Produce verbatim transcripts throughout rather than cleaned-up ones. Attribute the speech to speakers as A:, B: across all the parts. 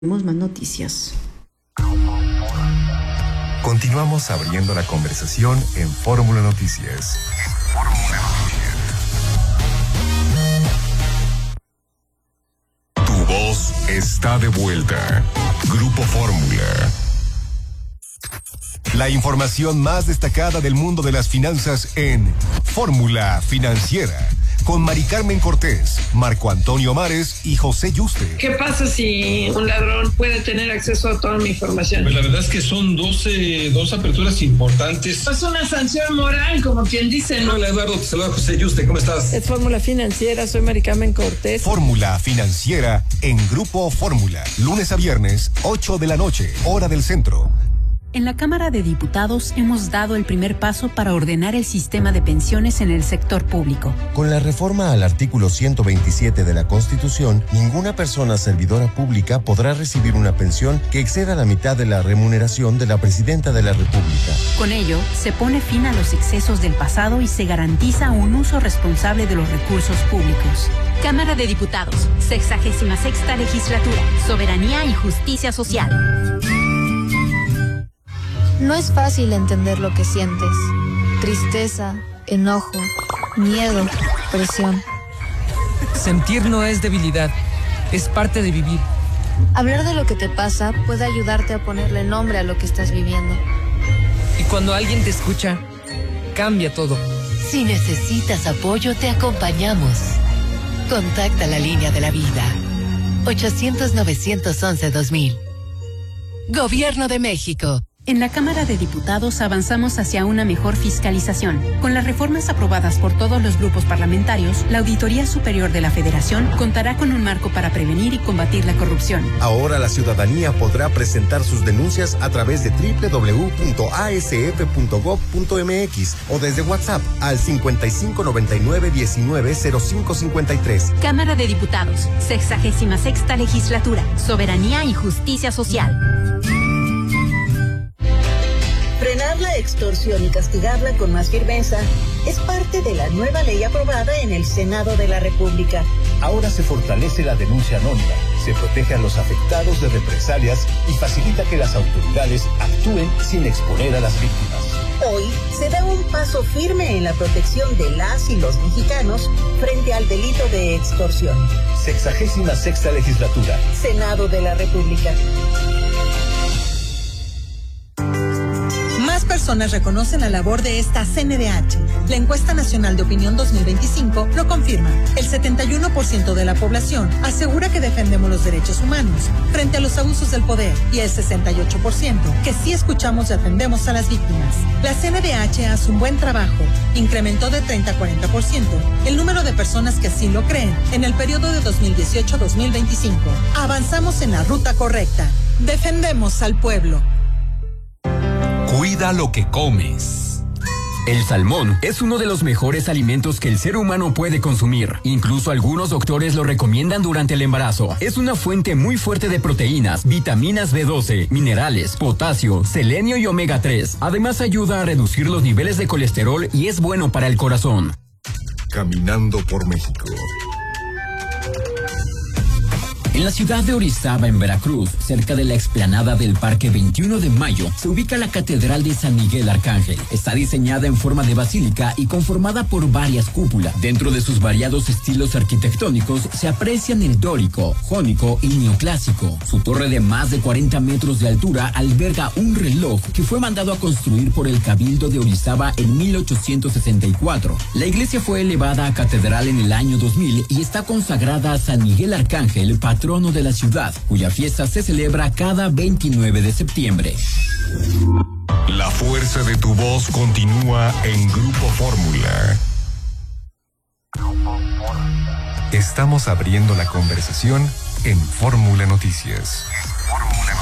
A: Tenemos más noticias.
B: Continuamos abriendo la conversación en Fórmula Noticias. Fórmula Noticias. Tu voz está de vuelta. Grupo Fórmula. La información más destacada del mundo de las finanzas en Fórmula Financiera. Con Mari Carmen Cortés, Marco Antonio Mares y José Yuste.
C: ¿Qué pasa si un ladrón puede tener acceso a toda mi información?
D: Pues la verdad es que son doce, dos aperturas importantes.
C: Es una sanción moral, como quien dice, ¿no?
D: Hola Eduardo, te saluda José Yuste, ¿cómo estás?
C: Es Fórmula Financiera, soy Mari Carmen Cortés.
B: Fórmula Financiera en Grupo Fórmula. Lunes a viernes, ocho de la noche, hora del centro.
E: En la Cámara de Diputados hemos dado el primer paso para ordenar el sistema de pensiones en el sector público.
F: Con la reforma al artículo ciento veintisiete de la Constitución, ninguna persona servidora pública podrá recibir una pensión que exceda la mitad de la remuneración de la Presidenta de la República.
E: Con ello, se pone fin a los excesos del pasado y se garantiza un uso responsable de los recursos públicos. Cámara de Diputados, sexagésima sexta legislatura, soberanía y justicia social.
G: No es fácil entender lo que sientes. Tristeza, enojo, miedo, presión.
H: Sentir no es debilidad, es parte de vivir.
G: Hablar de lo que te pasa puede ayudarte a ponerle nombre a lo que estás viviendo.
H: Y cuando alguien te escucha, cambia todo.
I: Si necesitas apoyo, te acompañamos. Contacta la línea de la vida. ochocientos, novecientos once, dos mil. Gobierno de México.
E: En la Cámara de Diputados avanzamos hacia una mejor fiscalización. Con las reformas aprobadas por todos los grupos parlamentarios, la Auditoría Superior de la Federación contará con un marco para prevenir y combatir la corrupción.
F: Ahora la ciudadanía podrá presentar sus denuncias a través de doble u doble u doble u punto a s f punto gob punto m x o desde WhatsApp al cincuenta y cinco noventa y nueve diecinueve cero cinco cincuenta y tres.
E: Cámara de Diputados, sexagésima sexta legislatura, soberanía y justicia social.
J: Frenar la extorsión y castigarla con más firmeza es parte de la nueva ley aprobada en el Senado de la República.
K: Ahora se fortalece la denuncia anónima, se protege a los afectados de represalias y facilita que las autoridades actúen sin exponer a las víctimas.
J: Hoy se da un paso firme en la protección de las y los mexicanos frente al delito de extorsión.
K: Sexagésima sexta legislatura.
J: Senado de la República.
L: Personas reconocen la labor de esta C N D H. La encuesta nacional de opinión dos mil veinticinco lo confirma. El setenta y uno por ciento de la población asegura que defendemos los derechos humanos frente a los abusos del poder y el sesenta y ocho por ciento que sí escuchamos y atendemos a las víctimas. La C N D H hace un buen trabajo. Incrementó de treinta a cuarenta por ciento el número de personas que así lo creen en el periodo de dos mil dieciocho a dos mil veinticinco. Avanzamos en la ruta correcta. Defendemos al pueblo.
M: Cuida lo que comes. El salmón es uno de los mejores alimentos que el ser humano puede consumir. Incluso algunos doctores lo recomiendan durante el embarazo. Es una fuente muy fuerte de proteínas, vitaminas B doce, minerales, potasio, selenio y omega tres. Además ayuda a reducir los niveles de colesterol y es bueno para el corazón.
B: Caminando por México.
M: En la ciudad de Orizaba, en Veracruz, cerca de la explanada del Parque veintiuno de Mayo, se ubica la Catedral de San Miguel Arcángel. Está diseñada en forma de basílica y conformada por varias cúpulas. Dentro de sus variados estilos arquitectónicos se aprecian el dórico, jónico y neoclásico. Su torre de más de cuarenta metros de altura alberga un reloj que fue mandado a construir por el Cabildo de Orizaba en mil ochocientos sesenta y cuatro. La iglesia fue elevada a catedral en el año dos mil y está consagrada a San Miguel Arcángel, patrono de la ciudad, cuya fiesta se celebra cada veintinueve de septiembre.
B: La fuerza de tu voz continúa en Grupo Fórmula. Estamos abriendo la conversación en Fórmula Noticias. Fórmula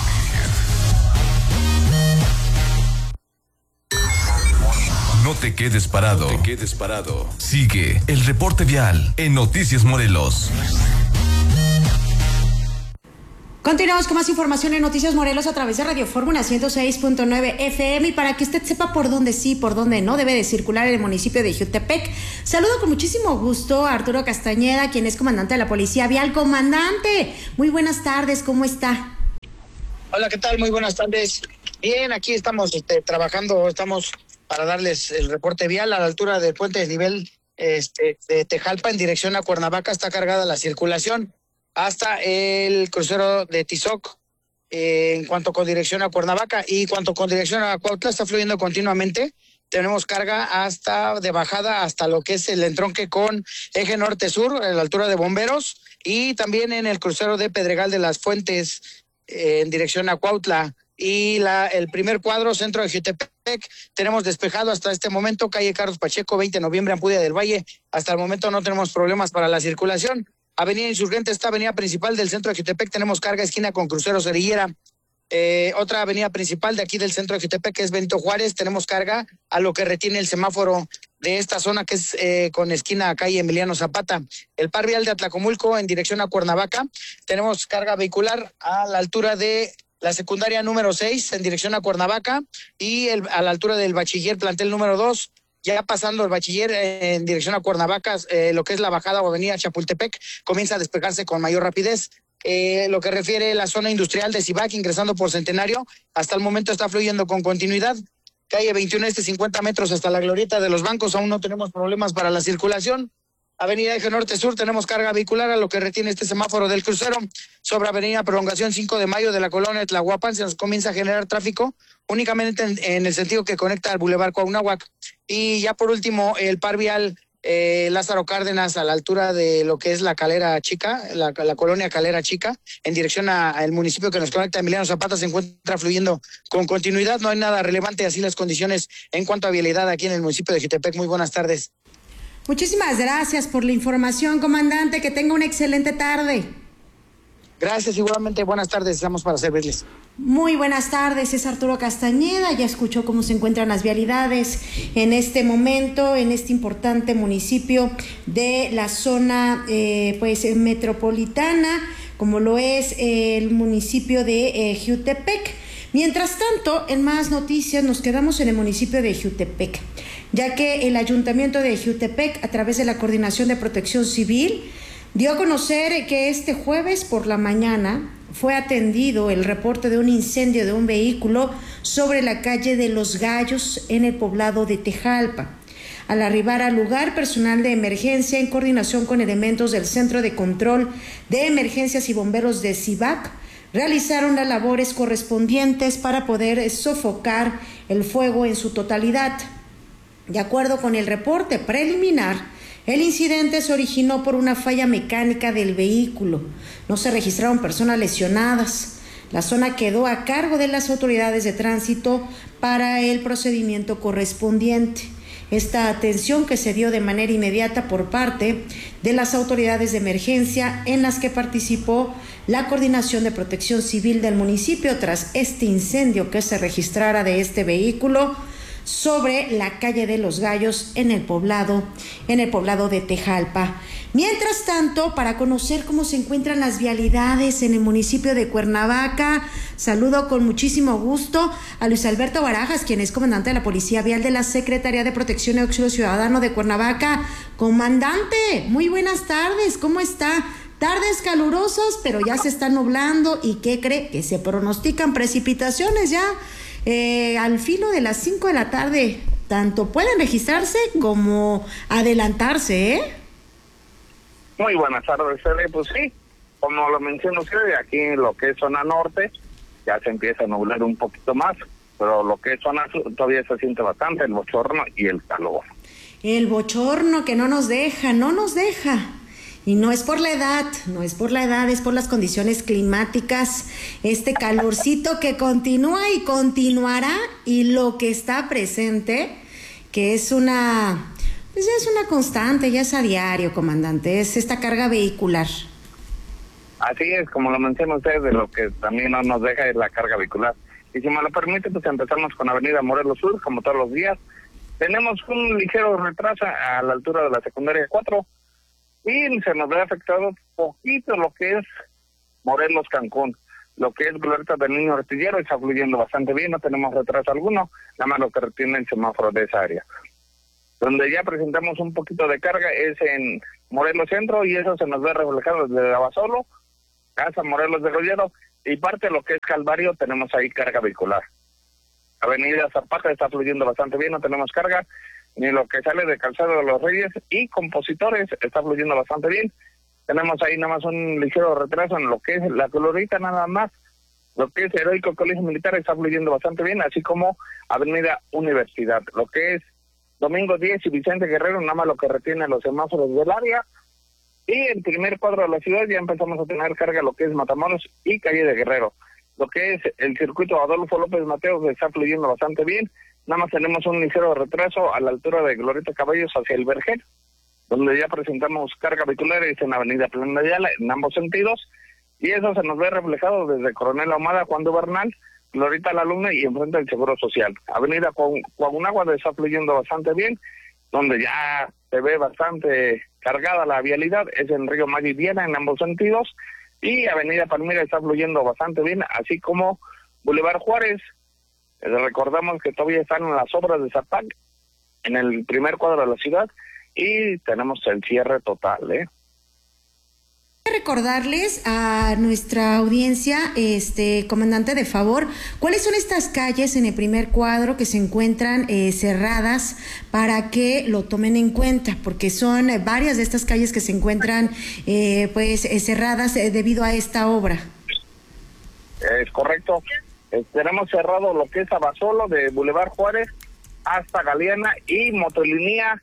B: Noticias. No te quedes parado. No te quedes parado. Sigue el reporte vial en Noticias Morelos.
A: Continuamos con más información en Noticias Morelos a través de Radio Fórmula ciento seis punto nueve F M y para que usted sepa por dónde sí, por dónde no debe de circular en el municipio de Jutepec. Saludo con muchísimo gusto a Arturo Castañeda, quien es comandante de la Policía Vial. Comandante, muy buenas tardes, ¿cómo está?
N: Hola, ¿qué tal? Muy buenas tardes. Bien, aquí estamos este, trabajando, estamos para darles el reporte vial a la altura del puente de nivel este, de Tejalpa en dirección a Cuernavaca. Está cargada la circulación hasta el crucero de Tizoc eh, en cuanto con dirección a Cuernavaca, y cuanto con dirección a Cuautla está fluyendo continuamente. Tenemos carga hasta de bajada hasta lo que es el entronque con eje norte-sur a la altura de Bomberos, y también en el crucero de Pedregal de las Fuentes eh, en dirección a Cuautla. Y la, el primer cuadro, centro de Jutepec, tenemos despejado hasta este momento, calle Carlos Pacheco, veinte de noviembre, Ampudia del Valle. Hasta el momento no tenemos problemas para la circulación. Avenida Insurgente, esta avenida principal del centro de Jutepec, tenemos carga esquina con crucero Cerillera. Eh, otra avenida principal de aquí del centro de Jutepec, que es Benito Juárez, tenemos carga a lo que retiene el semáforo de esta zona, que es eh, con esquina a calle Emiliano Zapata. El par vial de Atlacomulco en dirección a Cuernavaca, tenemos carga vehicular a la altura de la secundaria número seis en dirección a Cuernavaca, y el, a la altura del bachiller plantel número dos, ya pasando el bachiller eh, en dirección a Cuernavaca, eh, lo que es la bajada o avenida Chapultepec, comienza a despejarse con mayor rapidez. Eh, lo que refiere a la zona industrial de Cibac, ingresando por Centenario, hasta el momento está fluyendo con continuidad. Calle veintiuno este, cincuenta metros hasta la glorieta de los bancos, aún no tenemos problemas para la circulación. Avenida Eje Norte-Sur, tenemos carga vehicular a lo que retiene este semáforo del crucero. Sobre Avenida Prolongación cinco de mayo de la colonia Tlahuapan se nos comienza a generar tráfico únicamente en, en el sentido que conecta al Boulevard Cuauhnáhuac. Y ya por último, el par vial eh, Lázaro Cárdenas a la altura de lo que es la Calera Chica, la, la colonia Calera Chica, en dirección al municipio que nos conecta a Emiliano Zapata, se encuentra fluyendo con continuidad. No hay nada relevante, así las condiciones en cuanto a vialidad aquí en el municipio de Jutepec. Muy buenas tardes.
A: Muchísimas gracias por la información, comandante. Que tenga una excelente tarde.
N: Gracias, igualmente. Buenas tardes. Estamos para servirles.
A: Muy buenas tardes. Es Arturo Castañeda. Ya escuchó cómo se encuentran las vialidades en este momento, en este importante municipio de la zona eh, pues metropolitana, como lo es el municipio de eh, Jutepec. Mientras tanto, en más noticias, nos quedamos en el municipio de Jutepec, ya que el Ayuntamiento de Jutepec, a través de la Coordinación de Protección Civil, dio a conocer que este jueves por la mañana fue atendido el reporte de un incendio de un vehículo sobre la calle de Los Gallos en el poblado de Tejalpa. Al arribar al lugar, personal de emergencia, en coordinación con elementos del Centro de Control de Emergencias y Bomberos de Cibac, realizaron las labores correspondientes para poder sofocar el fuego en su totalidad. De acuerdo con el reporte preliminar, el incidente se originó por una falla mecánica del vehículo. No se registraron personas lesionadas. La zona quedó a cargo de las autoridades de tránsito para el procedimiento correspondiente. Esta atención que se dio de manera inmediata por parte de las autoridades de emergencia, en las que participó la Coordinación de Protección Civil del municipio tras este incendio que se registrara de este vehículo sobre la calle de Los Gallos en el poblado, en el poblado de Tejalpa. Mientras tanto, para conocer cómo se encuentran las vialidades en el municipio de Cuernavaca, saludo con muchísimo gusto a Luis Alberto Barajas, quien es comandante de la Policía Vial de la Secretaría de Protección y Auxilio Ciudadano de Cuernavaca. Comandante, muy buenas tardes, ¿cómo está? Tardes calurosas, pero ya se está nublando. ¿Y qué cree? Que se pronostican precipitaciones ya eh, al filo de las cinco de la tarde. Tanto pueden registrarse como adelantarse, ¿eh?
O: Muy buenas tardes, Cele. Pues sí, como lo mencionó usted, aquí en lo que es zona norte ya se empieza a nublar un poquito más, pero lo que es zona sur todavía se siente bastante el bochorno y el calor.
A: El bochorno que no nos deja, no nos deja. Y no es por la edad, no es por la edad, es por las condiciones climáticas, este calorcito que continúa y continuará, y lo que está presente, que es una... Pues ya es una constante, ya es a diario, comandante, es esta carga vehicular.
O: Así es, como lo menciona usted, de lo que también no nos deja es la carga vehicular. Y si me lo permite, pues empezamos con Avenida Morelos Sur, como todos los días. Tenemos un ligero retraso a la altura de la secundaria cuatro, y se nos ve afectado poquito lo que es Morelos Cancún. Lo que es Glorieta del Niño Artillero está fluyendo bastante bien, no tenemos retraso alguno, nada más lo que retiene el semáforo de esa área. Donde ya presentamos un poquito de carga es en Morelos Centro, y eso se nos ve reflejado desde Abasolo hasta Morelos de Rollero, y parte de lo que es Calvario tenemos ahí carga vehicular. Avenida Zapata está fluyendo bastante bien, no tenemos carga, ni lo que sale de Calzado de los Reyes y Compositores está fluyendo bastante bien. Tenemos ahí nada más un ligero retraso en lo que es la Glorieta nada más. Lo que es Heroico Colegio Militar está fluyendo bastante bien, así como Avenida Universidad. Lo que es Domingo diez y Vicente Guerrero, nada más lo que retiene los semáforos del área. Y el primer cuadro de la ciudad ya empezamos a tener carga lo que es Matamoros y Calle de Guerrero. Lo que es el circuito Adolfo López Mateos está fluyendo bastante bien. Nada más tenemos un ligero retraso a la altura de Glorieta Caballos hacia el Vergel, donde ya presentamos carga vehiculares en Avenida Plana de Ayala en ambos sentidos. Y eso se nos ve reflejado desde Coronel Ahumada, Juan de Bernal, Glorieta La Luna y enfrente del Seguro Social. Avenida Coagunagua está fluyendo bastante bien, donde ya se ve bastante cargada la vialidad, es en Río Maya y Viena en ambos sentidos. Y Avenida Palmira está fluyendo bastante bien, así como Boulevard Juárez. Eh, recordamos que todavía están en las obras de Zapac, en el primer cuadro de la ciudad, y tenemos el cierre total, ¿eh?
A: Recordarles a nuestra audiencia, este comandante, de favor, ¿cuáles son estas calles en el primer cuadro que se encuentran eh, cerradas para que lo tomen en cuenta? Porque son eh, varias de estas calles que se encuentran eh, pues eh, cerradas eh, debido a esta obra.
O: Es correcto. Eh, tenemos cerrado lo que es Abasolo de Boulevard Juárez hasta Galeana y Motolinía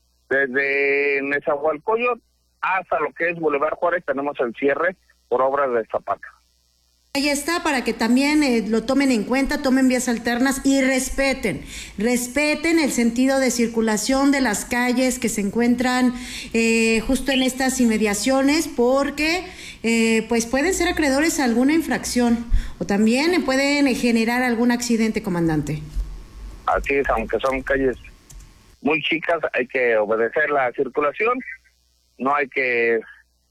O: desde Nezahualcóyotl hasta lo que es Boulevard Juárez. Tenemos el cierre por obras de Zapata.
A: Ahí está, para que también eh, lo tomen en cuenta, tomen vías alternas y respeten, respeten el sentido de circulación de las calles que se encuentran eh, justo en estas inmediaciones, porque eh, pues pueden ser acreedores a alguna infracción o también pueden generar algún accidente, comandante.
O: Así es, aunque son calles muy chicas, hay que obedecer la circulación. No hay que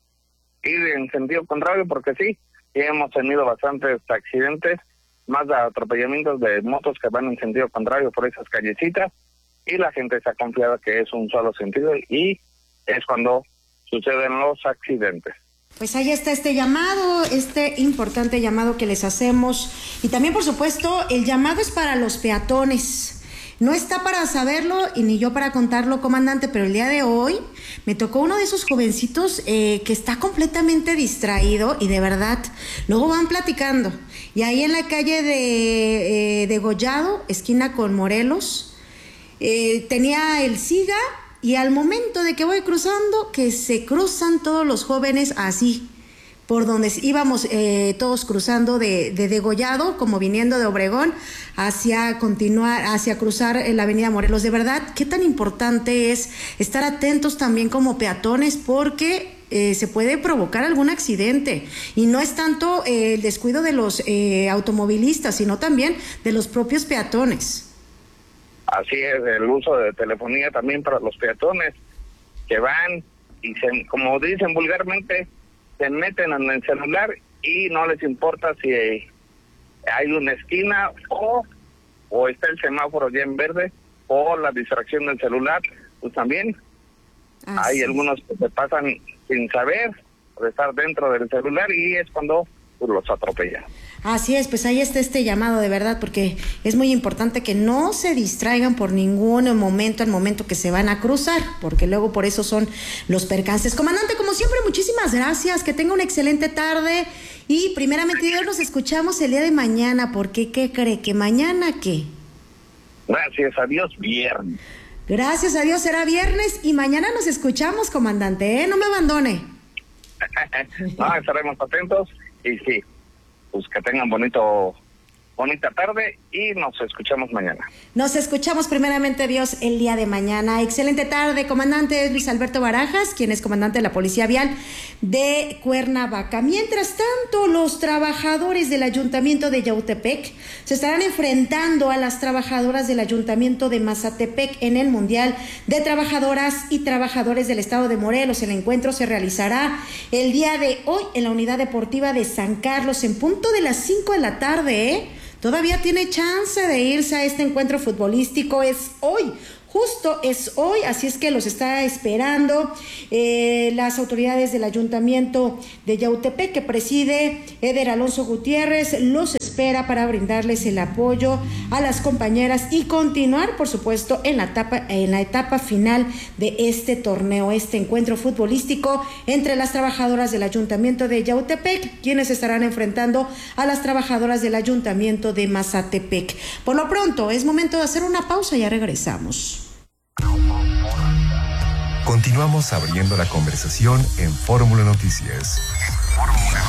O: ir en sentido contrario, porque sí, sí hemos tenido bastantes accidentes, más de atropellamientos de motos que van en sentido contrario por esas callecitas, y la gente está confiada que es un solo sentido, y es cuando suceden los accidentes.
A: Pues ahí está este llamado, este importante llamado que les hacemos, y también, por supuesto, el llamado es para los peatones. No está para saberlo y ni yo para contarlo, comandante, pero el día de hoy me tocó uno de esos jovencitos eh, que está completamente distraído y de verdad, luego van platicando. Y ahí en la calle de, eh, de Gollado, esquina con Morelos, eh, tenía el SIGA y al momento de que voy cruzando, que se cruzan todos los jóvenes así, por donde íbamos eh, todos cruzando de, de Degollado, como viniendo de Obregón, hacia continuar, hacia cruzar la avenida Morelos. De verdad, qué tan importante es estar atentos también como peatones, porque eh, se puede provocar algún accidente. Y no es tanto eh, el descuido de los eh, automovilistas, sino también de los propios peatones.
O: Así es, el uso de telefonía también para los peatones, que van y, se, como dicen vulgarmente, se meten en el celular y no les importa si hay una esquina o, o está el semáforo ya en verde o la distracción del celular. Pues también Así hay algunos que se pasan sin saber, por estar dentro del celular, y es cuando pues, los atropellan.
A: Así es, pues ahí está este llamado, de verdad, porque es muy importante que no se distraigan por ningún momento al momento que se van a cruzar, porque luego por eso son los percances. Comandante, como siempre, muchísimas gracias, que tenga una excelente tarde y primeramente Dios, nos escuchamos el día de mañana, porque ¿qué cree? ¿Que mañana qué?
O: Gracias a Dios, viernes.
A: Gracias a Dios, será viernes y mañana nos escuchamos, comandante, ¿eh? No me abandone.
O: No, estaremos atentos y sí. Pues que tengan bonito, bonita tarde y nos escuchamos mañana.
A: Nos escuchamos primeramente Dios el día de mañana. Excelente tarde, comandante. Es Luis Alberto Barajas, quien es comandante de la Policía Vial de Cuernavaca. Mientras tanto, los trabajadores del Ayuntamiento de Yautepec se estarán enfrentando a las trabajadoras del Ayuntamiento de Mazatepec en el Mundial de Trabajadoras y Trabajadores del Estado de Morelos. El encuentro se realizará el día de hoy en la Unidad Deportiva de San Carlos en punto de las cinco de la tarde, ¿eh? Todavía tiene chance de irse a este encuentro futbolístico, es hoy, Justo es hoy, así es que los está esperando eh, las autoridades del Ayuntamiento de Yautepec, que preside Eder Alonso Gutiérrez. Los espera para brindarles el apoyo a las compañeras y continuar, por supuesto, en la etapa, en la etapa final de este torneo, este encuentro futbolístico entre las trabajadoras del Ayuntamiento de Yautepec, quienes estarán enfrentando a las trabajadoras del Ayuntamiento de Mazatepec. Por lo pronto, es momento de hacer una pausa y ya regresamos.
B: Continuamos abriendo la conversación en Fórmula Noticias. Fórmula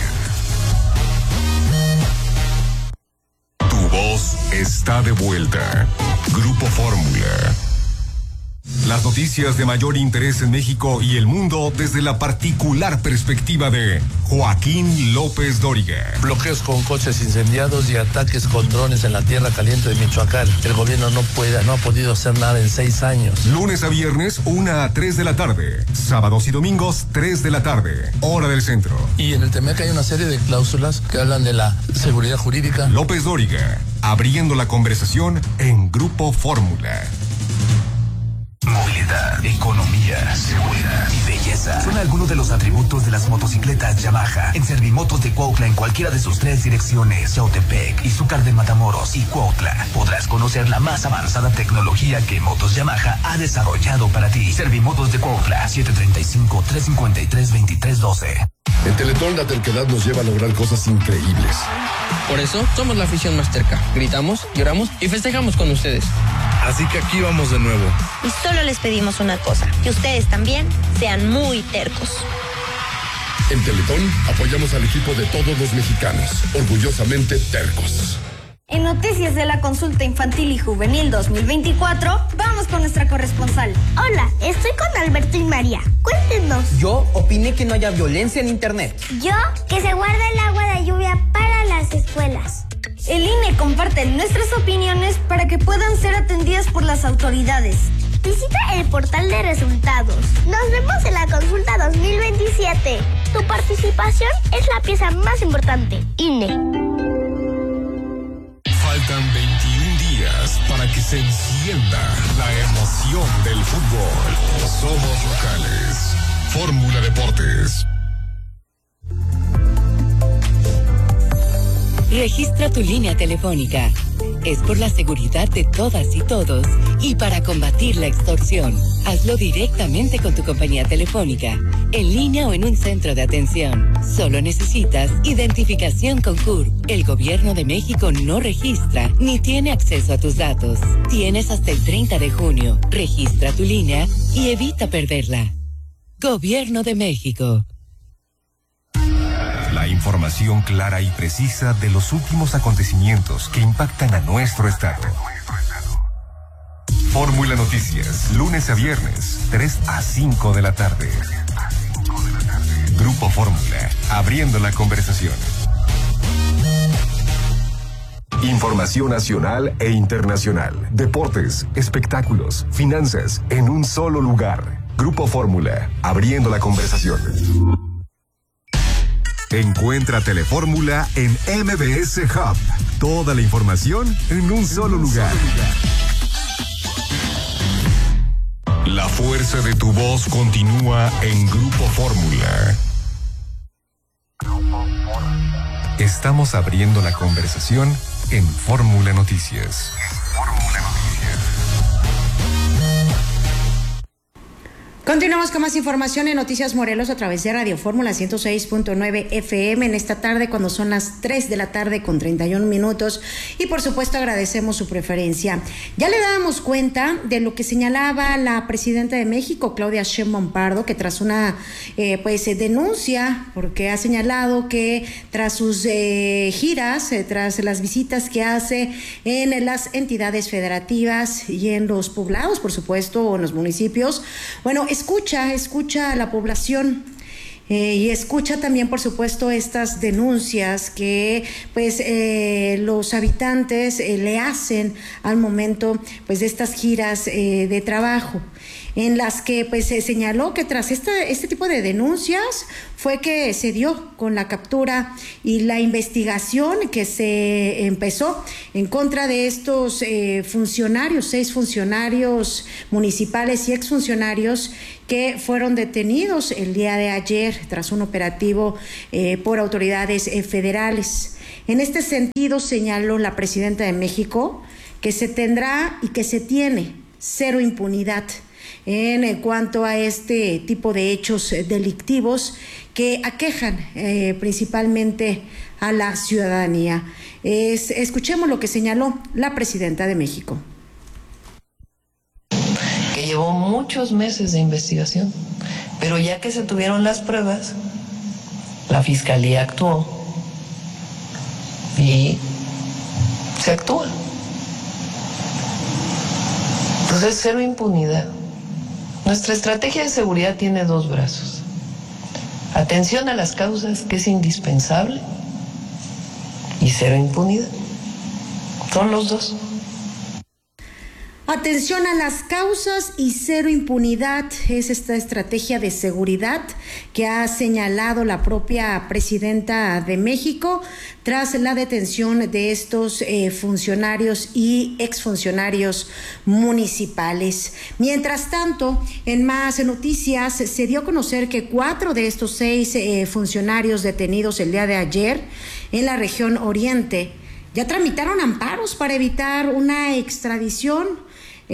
B: Noticias. Tu voz está de vuelta. Grupo Fórmula. Las noticias de mayor interés en México y el mundo desde la particular perspectiva de Joaquín López Dóriga.
P: Bloqueos con coches incendiados y ataques con drones en la tierra caliente de Michoacán. El gobierno no puede, no ha podido hacer nada en seis años.
B: Lunes a viernes, una a tres de la tarde. Sábados y domingos, tres de la tarde. Hora del centro.
P: Y en el Temec hay una serie de cláusulas que hablan de la seguridad jurídica.
B: López Dóriga, abriendo la conversación en Grupo Fórmula.
Q: Movilidad, economía, seguridad y belleza son algunos de los atributos de las motocicletas Yamaha. En Servimotos de Cuautla, en cualquiera de sus tres direcciones, Yautepec, Izúcar de Matamoros y Cuautla, podrás conocer la más avanzada tecnología que Motos Yamaha ha desarrollado para ti. Servimotos de Cuautla, siete tres cinco, tres cinco tres, dos tres uno dos.
R: En Teletón la terquedad nos lleva a lograr cosas increíbles.
H: Por eso somos la afición más terca. Gritamos, lloramos y festejamos con ustedes.
R: Así que aquí vamos de nuevo.
S: Y solo les pedimos una cosa, que ustedes también sean muy tercos.
R: En Teletón apoyamos al equipo de todos los mexicanos, orgullosamente tercos.
T: En Noticias de la Consulta Infantil y Juvenil dos mil veinticuatro, vamos con nuestra corresponsal.
U: Hola, estoy con Alberto y María. Cuéntenos.
V: Yo opiné que no haya violencia en internet.
U: Yo, que se guarde el agua de lluvia para las escuelas.
T: El I N E comparte nuestras opiniones para que puedan ser atendidas por las autoridades.
U: Visita el portal de resultados. Nos vemos en la consulta dos mil veintisiete. Tu participación es la pieza más importante. I N E.
B: Faltan veintiún días para que se encienda la emoción del fútbol. Somos locales. Fórmula Deportes.
I: Registra tu línea telefónica. Es por la seguridad de todas y todos y para combatir la extorsión. Hazlo directamente con tu compañía telefónica, en línea o en un centro de atención. Solo necesitas identificación con C U R. El Gobierno de México no registra ni tiene acceso a tus datos. Tienes hasta el treinta de junio. Registra tu línea y evita perderla. Gobierno de México.
B: La información clara y precisa de los últimos acontecimientos que impactan a nuestro estado. Fórmula Noticias, lunes a viernes, tres a cinco de la tarde. Grupo Fórmula, abriendo la conversación. Información nacional e internacional, deportes, espectáculos, finanzas, en un solo lugar. Grupo Fórmula, abriendo la conversación. Encuentra Telefórmula en M B S Hub. Toda la información en un solo lugar. La fuerza de tu voz continúa en Grupo Fórmula. Estamos abriendo la conversación en Fórmula Noticias. Fórmula Noticias.
A: Continuamos con más información en Noticias Morelos a través de Radio Fórmula ciento seis punto nueve F M en esta tarde cuando son las tres de la tarde con treinta y un minutos y por supuesto agradecemos su preferencia. Ya le dábamos cuenta de lo que señalaba la presidenta de México, Claudia Sheinbaum Pardo, que tras una eh, pues eh, denuncia, porque ha señalado que tras sus eh, giras, eh, tras las visitas que hace en las entidades federativas y en los poblados, por supuesto, o en los municipios, bueno, escucha, escucha a la población eh, y escucha también, por supuesto, estas denuncias que pues eh, los habitantes eh, le hacen al momento pues de estas giras eh, de trabajo, en las que pues se señaló que tras esta, este tipo de denuncias fue que se dio con la captura y la investigación que se empezó en contra de estos eh, funcionarios, seis funcionarios municipales y exfuncionarios que fueron detenidos el día de ayer tras un operativo eh, por autoridades eh, federales. En este sentido, señaló la presidenta de México que se tendrá y que se tiene cero impunidad en cuanto a este tipo de hechos delictivos que aquejan eh, principalmente a la ciudadanía. Es, escuchemos lo que señaló la presidenta de México.
C: Que llevó muchos meses de investigación, pero ya que se tuvieron las pruebas, la Fiscalía actuó y se actúa. Entonces, cero impunidad. Nuestra estrategia de seguridad tiene dos brazos. Atención a las causas, que es indispensable, y cero impunidad. Son los dos.
A: Atención a las causas y cero impunidad es esta estrategia de seguridad que ha señalado la propia presidenta de México tras la detención de estos eh, funcionarios y exfuncionarios municipales. Mientras tanto, en más noticias, se dio a conocer que cuatro de estos seis eh, funcionarios detenidos el día de ayer en la región Oriente ya tramitaron amparos para evitar una extradición.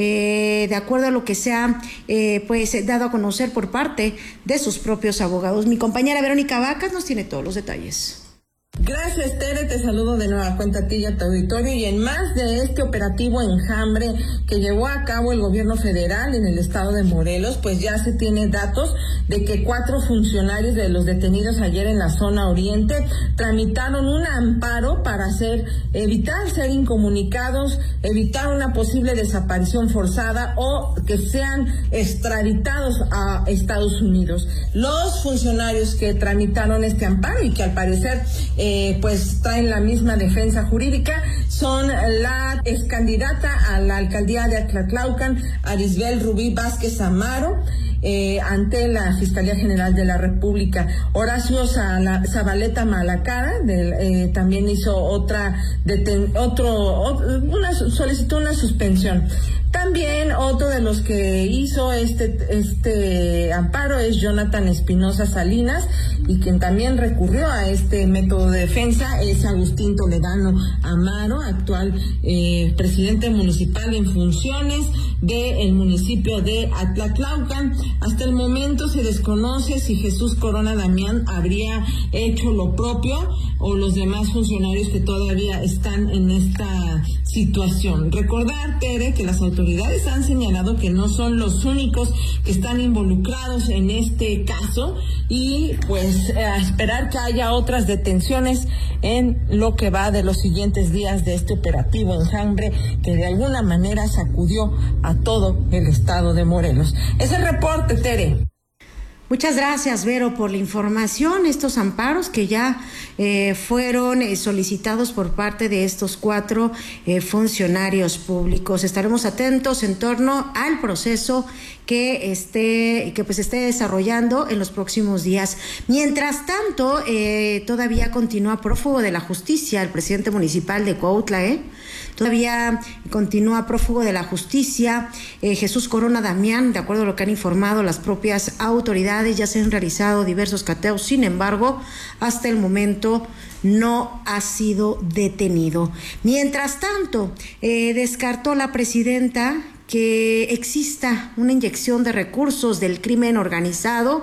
A: Eh, de acuerdo a lo que se ha eh, pues dado a conocer por parte de sus propios abogados. Mi compañera Verónica Vacas nos tiene todos los detalles.
D: Gracias, Tere, te saludo de nueva cuenta a ti y a tu auditorio. Y en más de este operativo Enjambre que llevó a cabo el gobierno federal en el estado de Morelos, pues ya se tiene datos de que cuatro funcionarios de los detenidos ayer en la zona oriente tramitaron un amparo para hacer, evitar ser incomunicados, evitar una posible desaparición forzada o que sean extraditados a Estados Unidos. Los funcionarios que tramitaron este amparo y que al parecer Eh, pues traen la misma defensa jurídica son la excandidata a la alcaldía de Atlatlaucan, Arisbel Rubí Vázquez Amaro, eh, ante la Fiscalía General de la República. Horacio Zabaleta Malacara del, eh, también hizo otra deten, otro, otro una, solicitó una suspensión. También otro de los que hizo este este amparo es Jonathan Espinosa Salinas, y quien también recurrió a este método de defensa es Agustín Toledano Amaro, actual eh, presidente municipal en funciones del municipio de Atlatlaucan. Hasta el momento se desconoce si Jesús Corona Damián habría hecho lo propio o los demás funcionarios que todavía están en esta situación. Recordar, Tere, que las autoridades han señalado que no son los únicos que están involucrados en este caso y pues a esperar que haya otras detenciones en lo que va de los siguientes días de este operativo Enjambre que de alguna manera sacudió a todo el estado de Morelos. Es el reporte, Tere.
A: Muchas gracias, Vero, por la información. Estos amparos que ya eh, fueron eh, solicitados por parte de estos cuatro eh, funcionarios públicos. Estaremos atentos en torno al proceso que esté que pues esté desarrollando en los próximos días. Mientras tanto, eh, todavía continúa prófugo de la justicia el presidente municipal de Cuautla, ¿eh? Todavía continúa prófugo de la justicia eh, Jesús Corona Damián, de acuerdo a lo que han informado las propias autoridades. Ya se han realizado diversos cateos, sin embargo, hasta el momento no ha sido detenido. Mientras tanto, eh, descartó la presidenta que exista una inyección de recursos del crimen organizado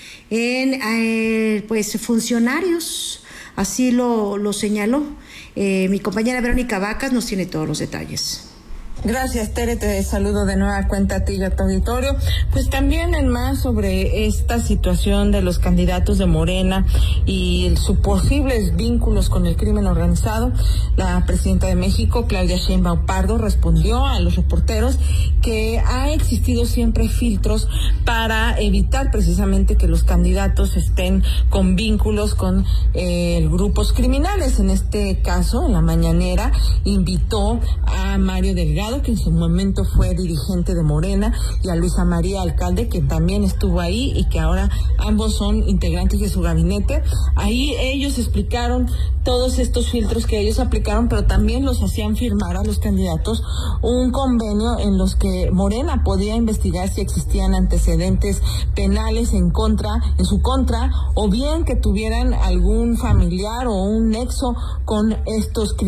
A: en eh, pues funcionarios, así lo, lo señaló. Eh, mi compañera Verónica Vacas nos tiene todos los detalles.
D: Gracias, Tere, te saludo de nueva cuenta a ti y a tu auditorio. Pues también en más sobre esta situación de los candidatos de Morena y sus posibles vínculos con el crimen organizado, la presidenta de México, Claudia Sheinbaum Pardo, respondió a los reporteros que ha existido siempre filtros para evitar precisamente que los candidatos estén con vínculos con eh, grupos criminales. En este caso, en la mañanera, invitó a Mario Delgado, Delgado, que en su momento fue dirigente de Morena, y a Luisa María Alcalde, que también estuvo ahí y que ahora ambos son integrantes de su gabinete. Ahí ellos explicaron todos estos filtros que ellos aplicaron, pero también los hacían firmar a los candidatos un convenio en los que Morena podía investigar si existían antecedentes penales en contra, en su contra, o bien que tuvieran algún familiar o un nexo con estos criminales.